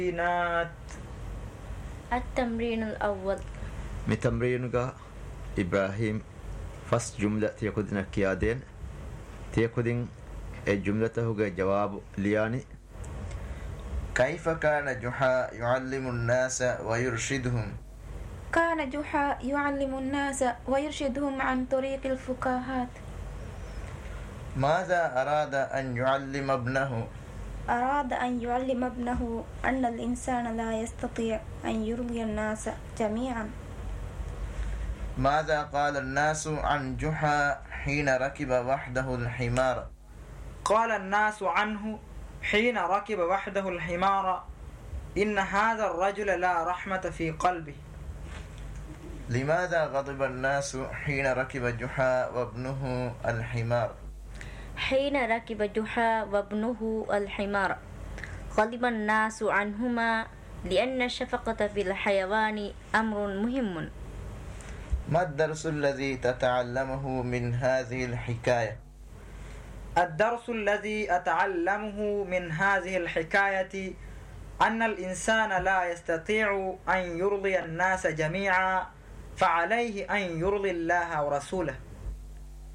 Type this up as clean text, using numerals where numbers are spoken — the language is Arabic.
التمرين الأول متمرينك إبراهيم فس جملة تيكودنا كيادين تيكودين الجملة هو جواب لياني. كيف كان جحا يعلم الناس ويرشدهم؟ كان جحا يعلم الناس ويرشدهم عن طريق الفكاهات. ماذا أراد أن يعلم ابنه؟ أراد أن يعلم ابنه أن الإنسان لا يستطيع أن يرضي الناس جميعا. ماذا قال الناس عن جحا حين ركب وحده الحمار؟ قال الناس عنه حين ركب وحده الحمار إن هذا الرجل لا رحمة في قلبه. لماذا غضب الناس حين ركب جحا وابنه الحمار؟ حين ركب جحا وابنه الحمار غضب الناس عنهما لأن الشفقة في الحيوان أمر مهم. ما الدرس الذي تتعلمه من هذه الحكاية؟ الدرس الذي أتعلمه من هذه الحكاية أن الإنسان لا يستطيع أن يرضي الناس جميعا، فعليه أن يرضي الله ورسوله.